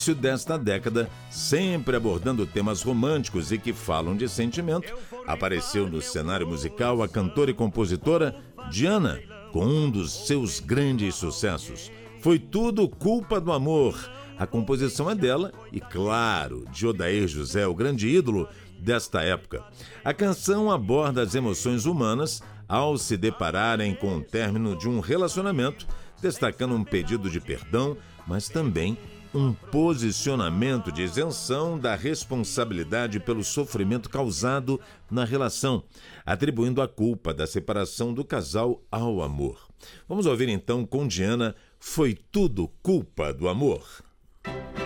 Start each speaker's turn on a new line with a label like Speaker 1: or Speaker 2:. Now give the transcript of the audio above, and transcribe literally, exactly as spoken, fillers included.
Speaker 1: desta década, sempre abordando temas românticos e que falam de sentimento, apareceu no cenário musical a cantora e compositora Diana, com um dos seus grandes sucessos. Foi Tudo Culpa do Amor. A composição é dela e, claro, de Odair José, o grande ídolo desta época. A canção aborda as emoções humanas ao se depararem com o término de um relacionamento, destacando um pedido de perdão, mas também um posicionamento de isenção da responsabilidade pelo sofrimento causado na relação, atribuindo a culpa da separação do casal ao amor. Vamos ouvir então com Diana, Foi Tudo Culpa do Amor.